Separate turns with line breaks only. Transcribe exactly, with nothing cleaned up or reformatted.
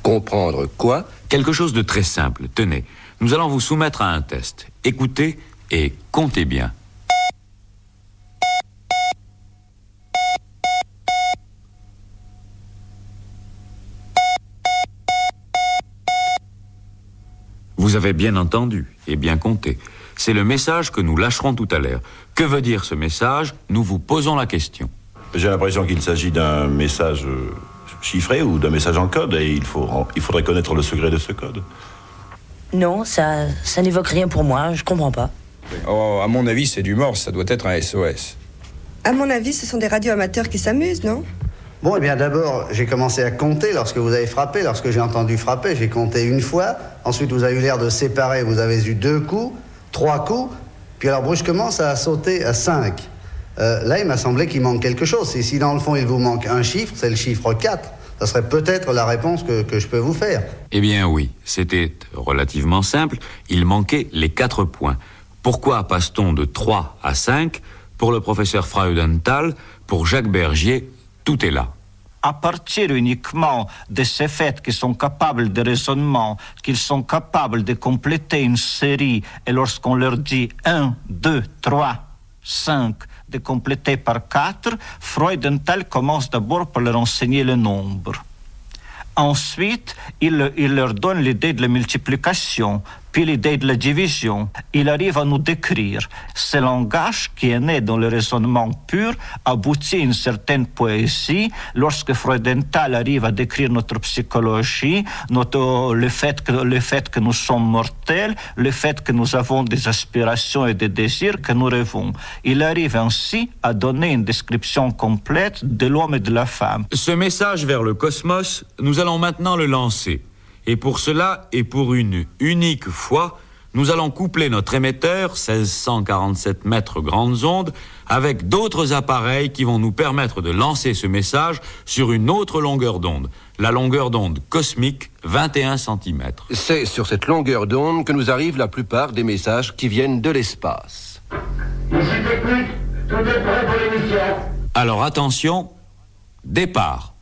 Comprendre quoi?
Quelque chose de très simple. Tenez, nous allons vous soumettre à un test. Écoutez et comptez bien. Vous avez bien entendu et bien compté. C'est le message que nous lâcherons tout à l'heure. Que veut dire ce message? Nous vous posons la question.
J'ai l'impression qu'il s'agit d'un message chiffré ou d'un message en code et il, faut, il faudrait connaître le secret de ce code.
Non, ça, ça n'évoque rien pour moi, je comprends pas.
Oh, à mon avis, c'est du Morse, ça doit être un S O S.
À mon avis, ce sont des radioamateurs qui s'amusent, non?
Bon, eh bien d'abord, j'ai commencé à compter lorsque vous avez frappé. Lorsque j'ai entendu frapper, j'ai compté une fois. Ensuite, vous avez eu l'air de séparer. Vous avez eu deux coups, trois coups. Puis alors, brusquement, ça a sauté à cinq. Euh, là, il m'a semblé qu'il manque quelque chose. Et si dans le fond, il vous manque un chiffre, c'est le chiffre quatre. Ça serait peut-être la réponse que, que je peux vous faire.
Eh bien oui, c'était relativement simple. Il manquait les quatre points. Pourquoi passe-t-on de trois à cinq? Pour le professeur Freudenthal, pour Jacques Bergier, tout est là.
À partir uniquement de ces faits qui sont capables de raisonnement, qu'ils sont capables de compléter une série, et lorsqu'on leur dit un, deux, trois, cinq, de compléter par quatre, Freudenthal commence d'abord par leur enseigner le nombre. Ensuite, il, il leur donne l'idée de la multiplication, puis l'idée de la division. Il arrive à nous décrire. Ce langage qui est né dans le raisonnement pur aboutit à une certaine poésie. Lorsque Freudenthal arrive à décrire notre psychologie, notre, le, fait que, le fait que nous sommes mortels, le fait que nous avons des aspirations et des désirs, que nous rêvons. Il arrive ainsi à donner une description complète de l'homme et de la femme.
Ce message vers le cosmos, nous allons maintenant le lancer. Et pour cela, et pour une unique fois, nous allons coupler notre émetteur, mille six cent quarante-sept mètres grandes ondes, avec d'autres appareils qui vont nous permettre de lancer ce message sur une autre longueur d'onde, la longueur d'onde cosmique, vingt et un centimètres.
C'est sur cette longueur d'onde que nous arrivent la plupart des messages qui viennent de l'espace.
Alors attention, départ.